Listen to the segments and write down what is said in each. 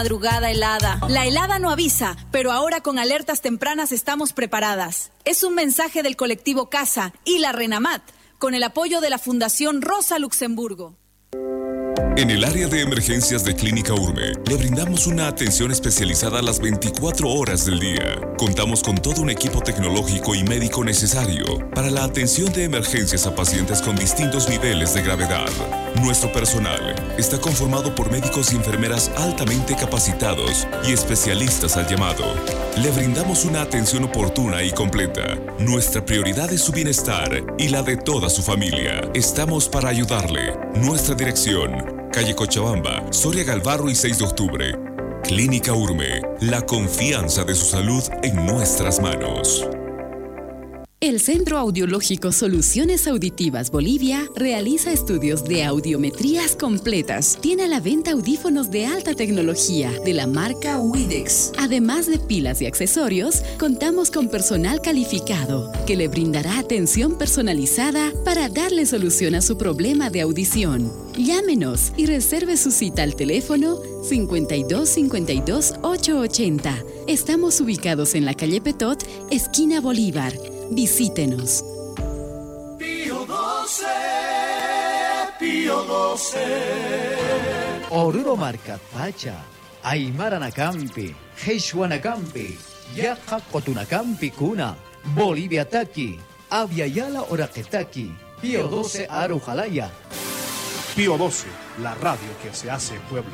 Madrugada helada. La helada no avisa, pero ahora con alertas tempranas estamos preparadas. Es un mensaje del colectivo Casa y la RENAMAT, con el apoyo de la Fundación Rosa Luxemburgo. En el área de emergencias de Clínica Urbe, le brindamos una atención especializada a las 24 horas del día. Contamos con todo un equipo tecnológico y médico necesario para la atención de emergencias a pacientes con distintos niveles de gravedad. Nuestro personal está conformado por médicos y enfermeras altamente capacitados y especialistas al llamado. Le brindamos una atención oportuna y completa. Nuestra prioridad es su bienestar y la de toda su familia. Estamos para ayudarle. Nuestra dirección: calle Cochabamba, Soria Galvarro y 6 de octubre. Clínica Urme, la confianza de su salud en nuestras manos. El Centro Audiológico Soluciones Auditivas Bolivia realiza estudios de audiometrías completas. Tiene a la venta audífonos de alta tecnología de la marca Widex. Además de pilas y accesorios, contamos con personal calificado que le brindará atención personalizada para darle solución a su problema de audición. Llámenos y reserve su cita al teléfono 52 52 880. Estamos ubicados en la calle Petot, esquina Bolívar. Visítenos. Pío 12, Pío 12. Oruro Marcapacha, Aymaranacampi, Heishuanacampi, Yaja Cotunacampi Cuna, Bolivia Taki, Aviala Oraquetaki, Pío 12 Arujalaya. Pío 12, la radio que se hace pueblo.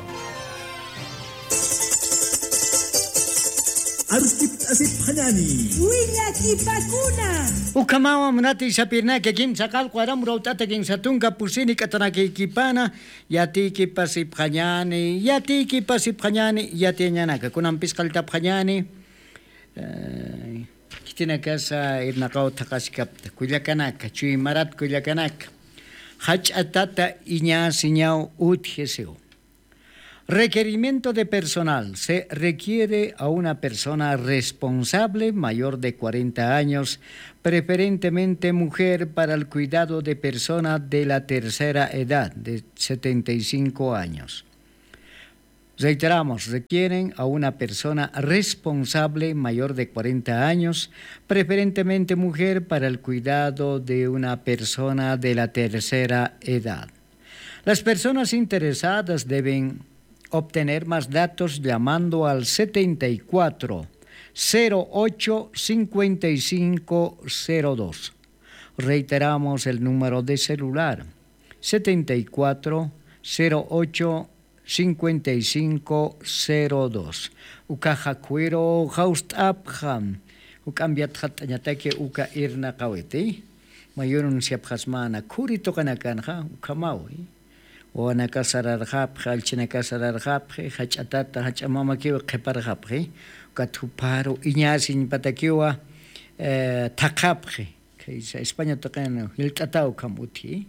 Arskip asip hanani. Willaki pakuna. Ukamawa munati sapirna que kim sakal kwaram rautata king satunga pusini katanaki kipana yati kipasip hanyani yati kipasip hanyani yati nyanaka kunam piskal tap hanyani kitina casa irnaqaw taqaskap kuyakanaka chui marat kuyakanaka hach atata iña siñao utjeseo. Requerimiento de personal. Se requiere a una persona responsable mayor de 40 años, preferentemente mujer, para el cuidado de personas de la tercera edad, de 75 años. Reiteramos, requieren a una persona responsable mayor de 40 años, preferentemente mujer, para el cuidado de una persona de la tercera edad. Las personas interesadas deben obtener más datos llamando al 74 08 55 02. Reiteramos el número de celular: 74 08 55 02. Ukaja cuero haust abham. Ukambiat hatanyatake uka irna kawete. Mayurun siapkhasmana kurito kanakanja ukamawi. O nakasararhap, halchinakasararhap, hachatata, hachamamakiwa, keparhapre, katuparo, iñasin patakiwa, takapre, que es España tocano, el tatao kamuti,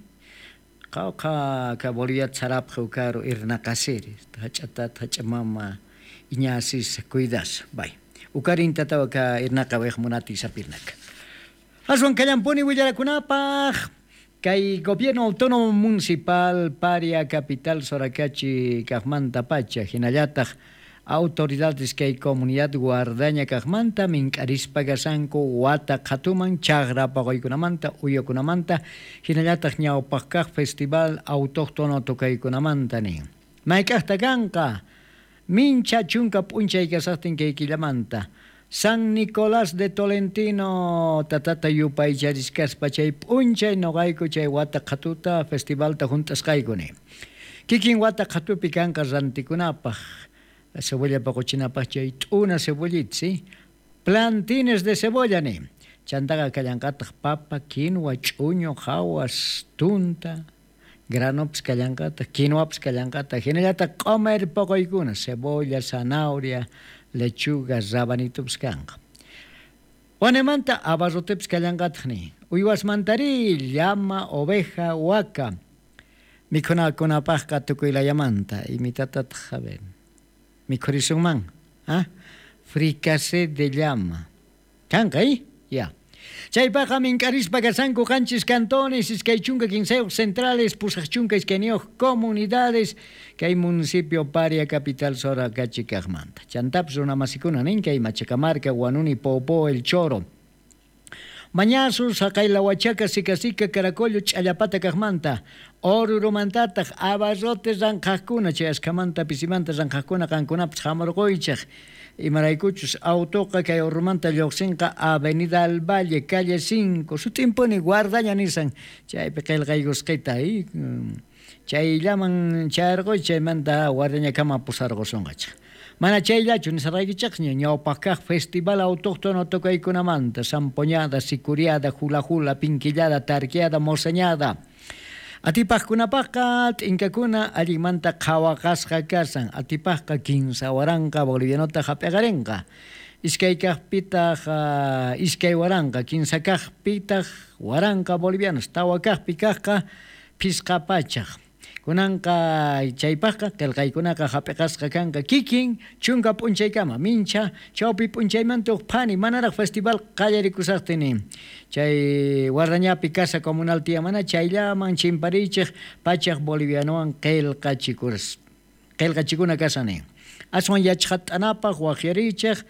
ka Bolivia sarapre, caro, irnacasere, hachatata, hachamama, iñasis, cuidas, bye. Ukarin tatao ka irnacawej munati sapirnak. Aswan kallampuni Willarakunapaj. Kay Gobierno Autónomo Municipal Paria Capital Soracachi Cajmanta Pacha Hinallataq autoridades kay comunidad guardaña Cajmanta Mincarispa Gasanco Wata Katuman Chagra Pagoykunamanta Uyokunamanta Hinallataq ñawpajkaq Festival Autóctono Tokaykunamanta ni Maykaqta kanqa mincha chunka p'unchay kasaqtin kay killamanta San Nicolás de Tolentino tatata yupay chariscaspa chay p'unchay noqayku chay wata qhatuta festivalta juntasqaykuni. Kikin wata qhatupi kanqa rantikunapaq cebolla paquchinapaq chay t'una cebollitsi plantines de cebolla ni. Chantaqa kallanqataq papa, quinoa, ch'uño, jawas, tunta, granops kallanqataq, quinoaps kallanqataq, hinallataq q'umir paquykuna cebolla, zanahoria, lechuga, rabanitups kanqa. Wanemanta abarroteps kallanqataqni. Uywas mantari, llama, oveja, huaca. Mikhunakunapaqqa tukuylayamanta. Imitatataq, a ver. Mikhurisunman. Fricase de llama. Kanqa, ya. Chaypaqa minkarispa kasanku qanchis cantones, iskaychunka quinceos centrales, pusachunka iskanioq comunidades, kay municipio Paria capital sora kachikaqmanta. Chantapas runamasikuna ninka Machacamarca, Guanuni, Popo, El Choro. Mañasus, Haqayla Huachaca, Sica, Caracollo, Challapata Cajmanta, Orurumantata, Abarrotes, Ranjacuna, Chascamanta, Pisimanta, Ranjacuna, Cancunaps, Jamorgoichach, y Maraicuchus, Autoca, Cayorumanta, Lloxenca, Avenida al Valle, calle 5, su tiempo ni guardaña nisan, Chay Pekel Gaigosqueta ahí, Chay llaman Chargoy, Chay manda guardaña cama Pusargosongacha. Mana chayllachu nisaraykichaqña ñawpaqkaq festival autóctono toqaykunamanta sampoñada, sicuriada, hula, pinquillada, tarqueada, mosañada. Atipaqkunapaqqa t'inqakuna allimanta qhawaqasqa kasan, atipaqqa kinsa waranqa bolivianota hap'iqarinqa. Iskaykaqpitaq iskay waranqa, kinsakaqpitaq waranqa bolivianos, tawakaqpi kaqqa pisqapachaq. Kunanqa chaypaqa qillqaykunaqa hap'iqasqa kanqa kikin chunka p'unchaykama mincha chawpi p'unchaymanta uqphani manaraq festival qallarikusaqtini chay Guardañapi Casa Comunal Tiamana chayllaman chimparichiq pachaq bolivianowan qillqachikuna kasani aswan yachqat'anapaq waqyarichiq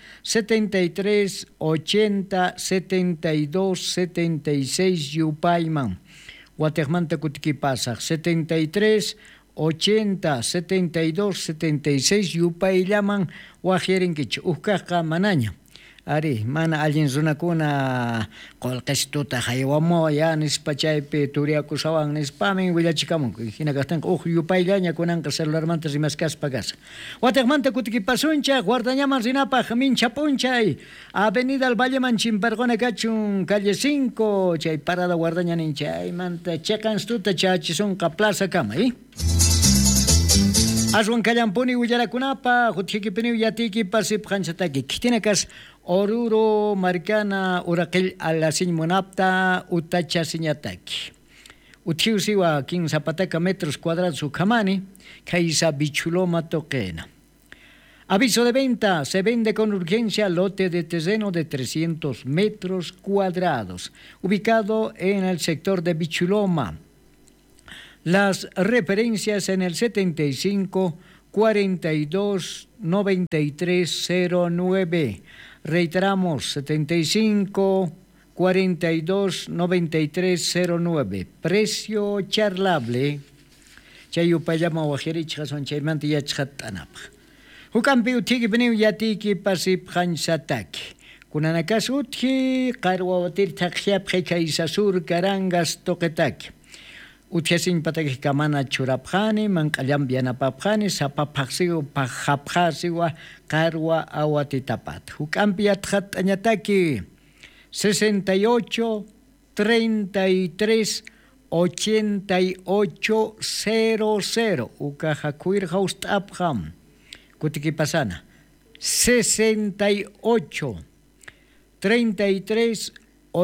73 80 72 76 yupayman Guatemanta Kutikipasaq 73 80 72 76 yupayllaman waqyarinkichu uqaqqa manaña ari mana allin runakuna qolqestuta haywamoya nispa chaypi turiakusawan nispamin willachikamunku hinakaqtanqa yupayllaña kunanqa celularmanta rimaskaspa kasa Guatemanta Kutikipasunchaq Guardañaman rinapaq mincha p'unchay Avenida al Valleman chimparquna kachun calle 5 chay parada Guardañanin chaymanta chaqanstuta chachisunqa plaza kama Aswan kallampuni willarakunapa hutjikipini yatiki sipqanchataki kitinakas Oruro Marcana Uraqil Alasin Munapta Utacha Siñataki Utiusiwa 15 metros cuadrados Ucamani Kaisa Bichuloma Toquena. Aviso de venta, se vende con urgencia lote de terreno de 300 metros cuadrados, ubicado en el sector de Bichuloma. Las referencias en el 75 42 93 09. Reiteramos, 75 42 93 09. Precio charlable. Chayupayama wajerichqa son chaymanta yachqat'anapaq. Hukampi utiki biniw yatiki pasip khansataki. Kunanakas utki qarwawatir taqyapqi kaysasur karangas toqetaki. Utyasin pataki kamana churapjani, manqallam yanapapjani, sapapaqsiwa, pajapqasiwa, qarwa awatitapat. Hukampi atqat'añataki 68 33 88 00. Ukajakuir haustapjam. Kutikipasana 68 33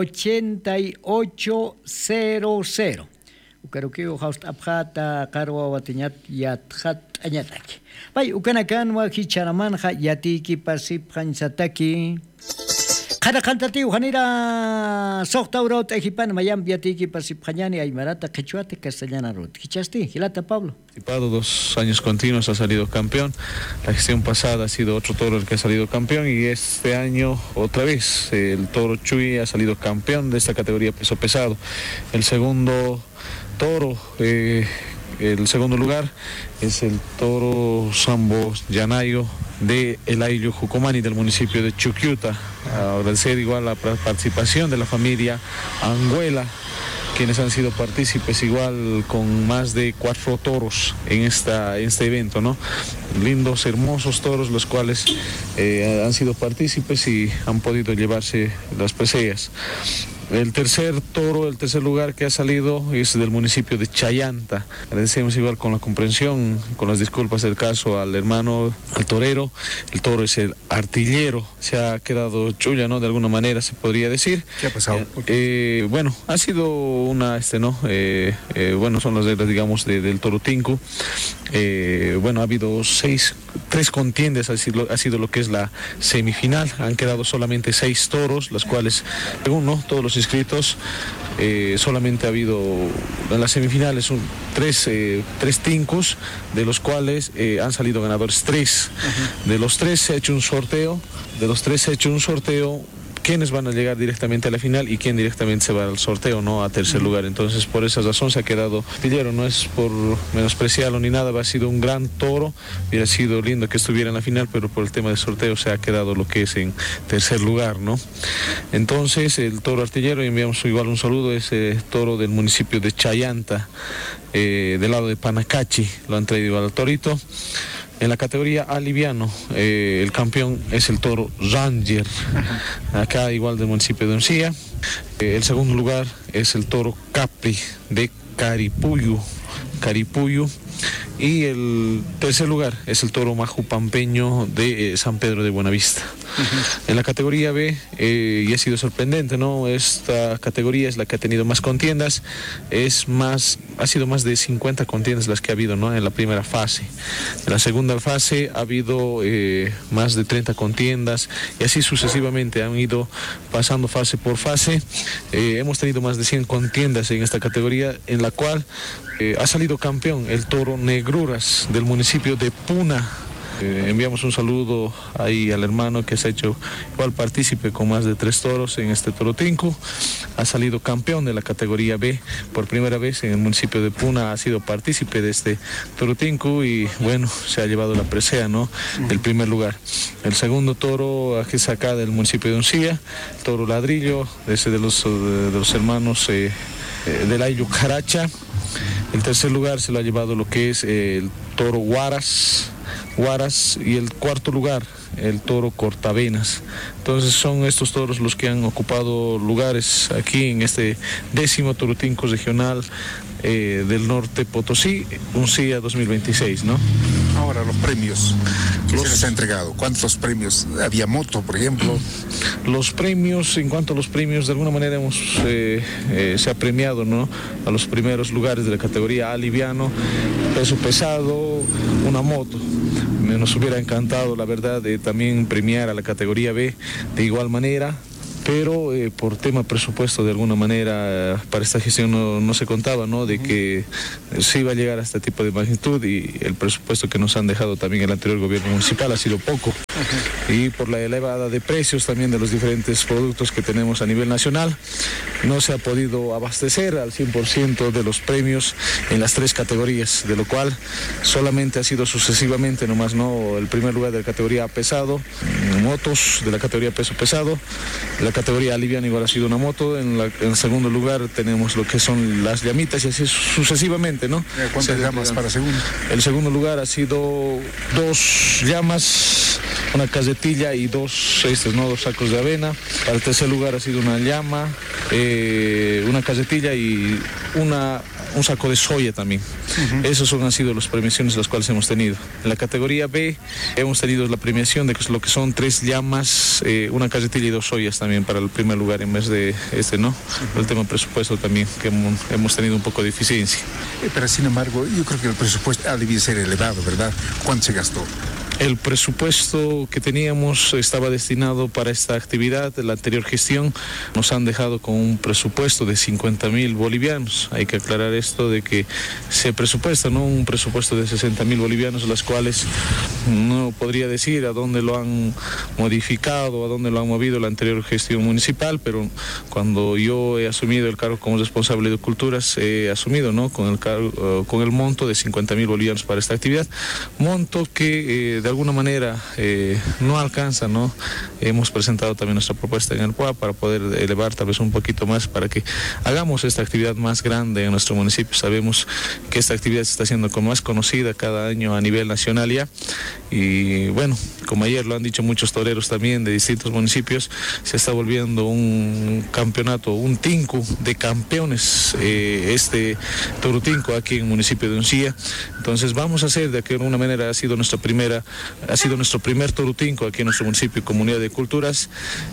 88 00. Ukarukiu haust abjata karwa watiñat yatjat añataki. Bay ukanakanwa hicharamanja yatiki pasip hansataki. Kada kantatiu hanira sohta urot ejipan mayam yatiki pasip hañani aymarata quechuate castellana rot. ¿Hichasti? Gilata Pablo. 2 años continuos ha salido campeón. La gestión pasada ha sido otro toro el que ha salido campeón y este año otra vez el toro Chuy ha salido campeón de esta categoría peso pesado. El segundo toro, el segundo lugar es el toro Sambo Llanayo de El Ayllo Jucumani del municipio de Chuquiuta. Agradecer igual la participación de la familia Anguela, quienes han sido partícipes igual con más de 4 toros en este evento, ¿no? Lindos, hermosos toros los cuales han sido partícipes y han podido llevarse las preseas. El tercer toro, el tercer lugar que ha salido es del municipio de Chayanta. Agradecemos igual con la comprensión, con las disculpas del caso al hermano, al torero. El toro es el artillero. Se ha quedado chulla, ¿no? De alguna manera se podría decir. ¿Qué ha pasado? Bueno, ha sido una, bueno, son las reglas, digamos, del toro Tinku. Bueno, ha habido 6 3 contiendas ha sido lo que es la semifinal. Han quedado solamente 6 toros, las cuales, según todos los inscritos, solamente ha habido en las semifinales 3 tincos, de los cuales han salido ganadores 3. De los 3 se ha hecho un sorteo, quiénes van a llegar directamente a la final y quién directamente se va al sorteo, a tercer lugar. Entonces, por esa razón se ha quedado Artillero. No es por menospreciarlo ni nada, ha sido un gran toro, hubiera sido lindo que estuviera en la final, pero por el tema de sorteo se ha quedado lo que es en tercer lugar, Entonces, el toro Artillero, y enviamos igual un saludo, ese toro del municipio de Chayanta, del lado de Panacachi, lo han traído al torito. En la categoría aliviano, el campeón es el toro Ranger, acá igual del municipio de Uncía. El segundo lugar es el toro Capri de Caripuyo. Y el tercer lugar es el toro Majupampeño de San Pedro de Buenavista. En la categoría B, y ha sido sorprendente, esta categoría es la que ha tenido más contiendas, ha sido más de 50 contiendas las que ha habido, en la primera fase. En la segunda fase ha habido más de 30 contiendas, y así sucesivamente han ido pasando fase por fase. Hemos tenido más de 100 contiendas en esta categoría, en la cual ha salido campeón el toro Negruras del municipio de Puna. Enviamos un saludo ahí al hermano que se ha hecho igual partícipe con más de 3 toros en este toro tinco. Ha salido campeón de la categoría B por primera vez en el municipio de Puna, ha sido partícipe de este toro tinco y bueno, se ha llevado la presea, el primer lugar. El segundo toro que es acá del municipio de Uncía, toro Ladrillo, ese de los hermanos del Ayllu Caracha. El tercer lugar se lo ha llevado lo que es el toro Huaras, y el cuarto lugar el toro Cortavenas. Entonces son estos toros los que han ocupado lugares aquí en este 10º Toro Tinco regional del norte Potosí, Uncía 2026, Ahora los premios que se les ha entregado, ¿cuántos premios? ¿Había moto, por ejemplo? Los premios, en cuanto a los premios, de alguna manera se ha premiado, a los primeros lugares de la categoría A liviano, peso pesado, una moto. Nos hubiera encantado, la verdad, también premiar a la categoría B de igual manera, pero por tema presupuesto, de alguna manera, para esta gestión no se contaba, de que se iba a llegar a este tipo de magnitud, y el presupuesto que nos han dejado también el anterior gobierno municipal ha sido poco. Y por la elevada de precios también de los diferentes productos que tenemos a nivel nacional, no se ha podido abastecer al 100% de los premios en las 3 categorías, de lo cual solamente ha sido sucesivamente nomás, el primer lugar de la categoría pesado, motos de la categoría peso pesado, la categoría liviana igual ha sido una moto, en el segundo lugar tenemos lo que son las llamitas y así sucesivamente, ¿Cuántas llamas para segundo? El segundo lugar ha sido 2 llamas, una casetilla y 2 sacos de avena. Para el tercer lugar ha sido una llama, una casetilla y un saco de soya también. Esos han sido las premiaciones las cuales hemos tenido. En la categoría B hemos tenido la premiación de lo que son 3 llamas, una casetilla y 2 soyas también para el primer lugar en vez de el tema presupuesto también, que hemos tenido un poco de eficiencia. Pero sin embargo, yo creo que el presupuesto ha debido ser elevado, ¿verdad? ¿Cuánto se gastó? El presupuesto que teníamos estaba destinado para esta actividad. La anterior gestión nos han dejado con un presupuesto de 50.000 bolivianos. Hay que aclarar esto de que se presupuesta, un presupuesto de 60.000 bolivianos, las cuales no podría decir a dónde lo han modificado, a dónde lo han movido la anterior gestión municipal, pero cuando yo he asumido el cargo como responsable de culturas, he asumido con el monto de 50.000 bolivianos para esta actividad, monto que de alguna manera no alcanza, Hemos presentado también nuestra propuesta en el PUA para poder elevar tal vez un poquito más para que hagamos esta actividad más grande en nuestro municipio. Sabemos que esta actividad se está haciendo como más conocida cada año a nivel nacional ya, y bueno, como ayer lo han dicho muchos toreros también de distintos municipios, se está volviendo un campeonato, un tinco de campeones, este toro tinco aquí en el municipio de Uncía. Entonces vamos a hacer de que de alguna manera ha sido nuestro primer toro tinco aquí en nuestro municipio y comunidad de culturas.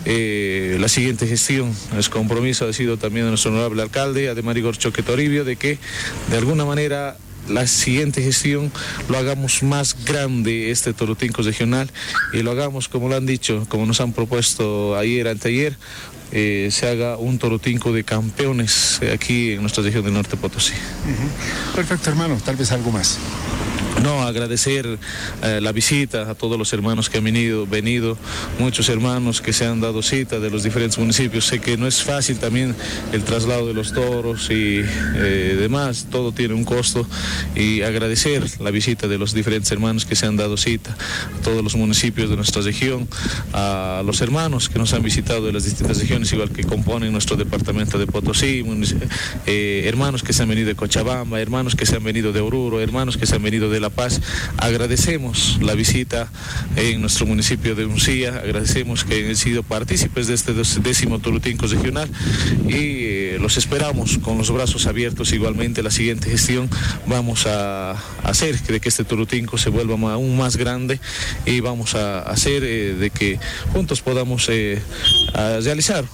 La siguiente gestión, el compromiso ha sido también de nuestro honorable alcalde, Ademar Igor Choque Toribio, de que de alguna manera la siguiente gestión lo hagamos más grande este Torotinco regional y lo hagamos como lo han dicho, como nos han propuesto ayer, anteayer, se haga un Torotinco de campeones aquí en nuestra región del Norte Potosí. Perfecto, hermano, tal vez algo más. No, agradecer la visita a todos los hermanos que han venido, muchos hermanos que se han dado cita de los diferentes municipios. Sé que no es fácil también el traslado de los toros y demás, todo tiene un costo, y agradecer la visita de los diferentes hermanos que se han dado cita, a todos los municipios de nuestra región, a los hermanos que nos han visitado de las distintas regiones, igual que componen nuestro departamento de Potosí, hermanos que se han venido de Cochabamba, hermanos que se han venido de Oruro, hermanos que se han venido de La Paz. Agradecemos la visita en nuestro municipio de Uncía, agradecemos que han sido partícipes de este 10º Torotinco regional y los esperamos con los brazos abiertos. Igualmente la siguiente gestión vamos a hacer de que este Torotinco se vuelva aún más grande y vamos a hacer de que juntos podamos realizar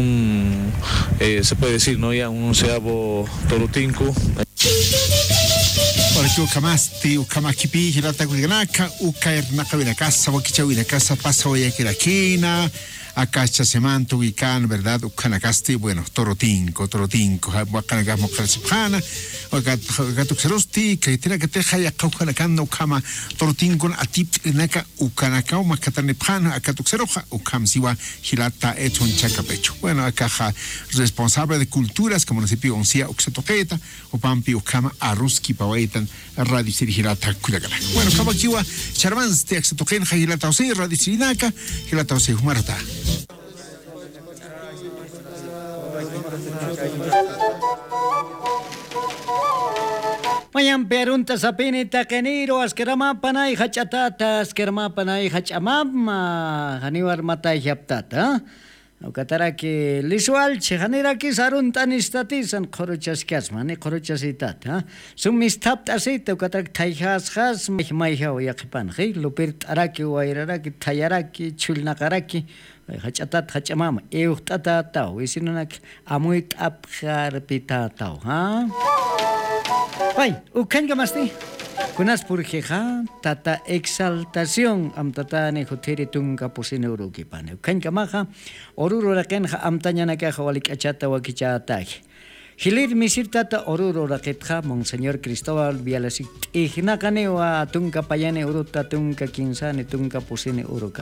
se puede decir, ¿no? Ya un 11º Torotinco. Porque ukamasti ukamakipi hirata kuliganaka ukaernaka winakasa wakicha winakasa pasa wayakirakina akacha semanto wikan, ¿verdad? Ukanakasti, bueno, Torotinco wakanagas mokrasipjana wakatuxerosti kaitira kateja yakaukanakanda ukama Torotinco atip naka ukanaka makatanepjana akatuxeroja ukamsiwa hirata echon chacapecho. Bueno, akaja responsable de culturas como municipio Uncía uxetoqueta upampi ukama aruski pawaitan radio hirata kulagana. Bueno, kabakiwa charmans te uxetoquen hirata ose radio sirinaka hirata ose humarata. Mayan perunta sapini takeniro askerama panay hachatata askerama panay hachamama haniwar matay yaptata. Ukataraki lisual chehaniraki saruntanistatisan khorochaskiasmani khorochasitat. Sumistap asita ukatarak tayhas mayhaw yaqipan hi lupirt araki wairaraki tayaraki chulnakaraki hachatat hachamama euhtata taw isinunak amuit apkharpita taw ha. Ay, ukan kamasti. Kunas purjeja tata exaltación am tata ne hoteri tunga pusine uruki pane. Ukan kamaja oruro raken ha amtanya na ka hawalik achata wakichata. Hilir misir tata oruro raketja Monseñor Cristóbal Vialasik ihnakane wa tunga payane uruta tunga kinsane tunga pusine uruka.